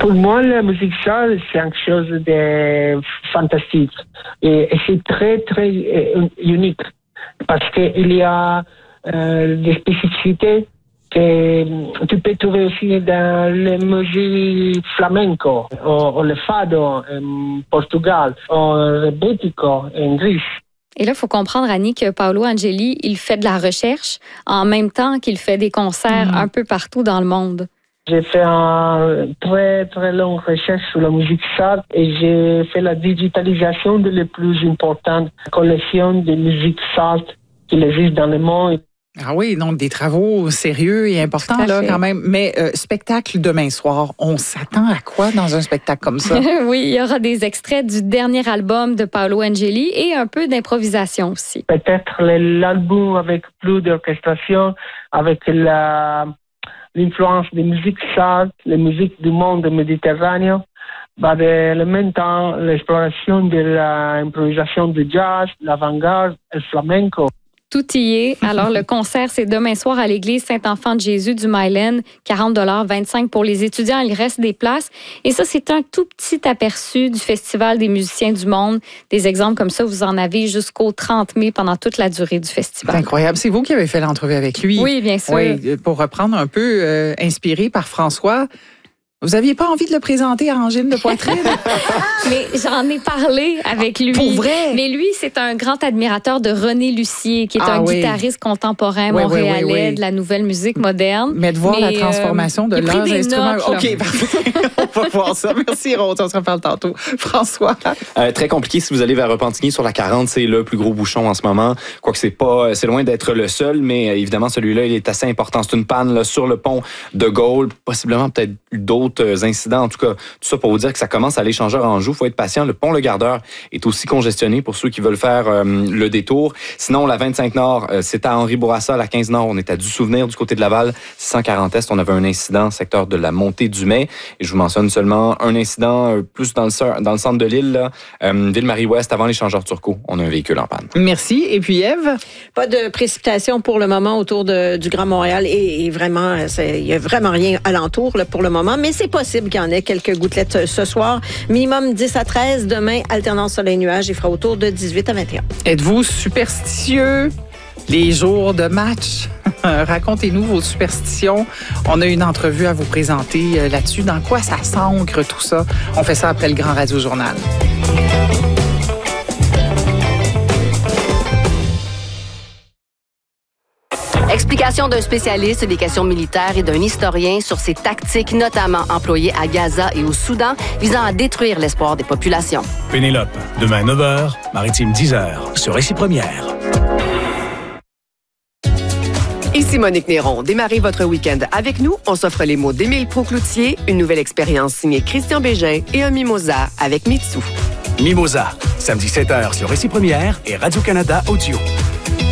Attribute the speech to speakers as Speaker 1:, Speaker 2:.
Speaker 1: Pour moi, la musique soul, c'est quelque chose de fantastique. Et c'est très, très unique. Parce qu'il y a des spécificités que tu peux trouver aussi dans les musiques flamenco, ou le fado en Portugal, ou le rebético en Grèce.
Speaker 2: Et là, il faut comprendre, Annie, que Paolo Angeli, il fait de la recherche en même temps qu'il fait des concerts un peu partout dans le monde.
Speaker 1: J'ai fait une très, très longue recherche sur la musique soul et j'ai fait la digitalisation de les plus importantes collections de musique soul qui existent dans le monde.
Speaker 3: Ah oui, donc des travaux sérieux et importants là quand même. Mais spectacle demain soir, on s'attend à quoi dans un spectacle comme ça?
Speaker 2: Oui, il y aura des extraits du dernier album de Paolo Angeli et un peu d'improvisation aussi.
Speaker 1: Peut-être l'album avec plus d'orchestration, avec l'influence des musiques soul, les musiques du monde méditerranéen. En même temps, l'exploration de l'improvisation de jazz, l'avant-garde, le flamenco.
Speaker 2: Tout y est. Alors, le concert, c'est demain soir à l'église Saint-Enfant de Jésus du Mylène. 40 $, 25 pour les étudiants. Il reste des places. Et ça, c'est un tout petit aperçu du Festival des musiciens du monde. Des exemples comme ça, vous en avez jusqu'au 30 mai pendant toute la durée du festival.
Speaker 3: C'est incroyable. C'est vous qui avez fait l'entrevue avec lui.
Speaker 2: Oui, bien sûr.
Speaker 3: Oui, pour reprendre un peu, inspiré par François. Vous aviez pas envie de le présenter à Angine de Poitrine?
Speaker 2: Mais j'en ai parlé avec lui.
Speaker 3: Pour vrai?
Speaker 2: Mais lui, c'est un grand admirateur de René Lucier, qui est un guitariste contemporain montréalais de la nouvelle musique moderne.
Speaker 3: Mais de voir la transformation de leurs instruments. OK, parfait. On va voir ça. Merci, Rose. On se reparle tantôt. François?
Speaker 4: Très compliqué si vous allez vers Repentigny sur la 40. C'est le plus gros bouchon en ce moment. Quoique c'est loin d'être le seul, mais évidemment, celui-là, il est assez important. C'est une panne là, sur le pont de Gaulle. Possiblement peut-être d'autres incidents. En tout cas, tout ça pour vous dire que ça commence à l'échangeur en Anjou. Il faut être patient. Le pont Le Gardeur est aussi congestionné pour ceux qui veulent faire le détour. Sinon, la 25 Nord, c'est à Henri Bourassa. La 15 Nord, on est à du Souvenir du côté de Laval. 140 Est, on avait un incident secteur de la montée du Mai. Et je vous mentionne seulement un incident plus dans le centre de l'île, là, Ville-Marie-Ouest, avant l'échangeur Turcot. On a un véhicule en panne.
Speaker 3: Merci. Et puis, Ève?
Speaker 5: Pas de précipitation pour le moment autour du Grand Montréal. Et vraiment, il n'y a vraiment rien alentour là, pour le moment. Mais c'est possible qu'il y en ait quelques gouttelettes ce soir. Minimum 10 à 13. Demain, alternance soleil-nuage. Il fera autour de 18 à 21.
Speaker 3: Êtes-vous superstitieux les jours de match? Racontez-nous vos superstitions. On a une entrevue à vous présenter là-dessus. Dans quoi ça s'ancre tout ça? On fait ça après le Grand Radio Journal.
Speaker 6: Explication d'un spécialiste des questions militaires et d'un historien sur ces tactiques notamment employées à Gaza et au Soudan visant à détruire l'espoir des populations.
Speaker 7: Pénélope, demain 9h, Maritime 10h, sur Récit Première.
Speaker 8: Ici Monique Néron. Démarrez votre week-end avec nous. On s'offre les mots d'Émile Proucloutier, une nouvelle expérience signée Christian Bégin et un mimosa avec Mitsu.
Speaker 7: Mimosa, samedi 7h sur Récit Première et Radio-Canada Audio.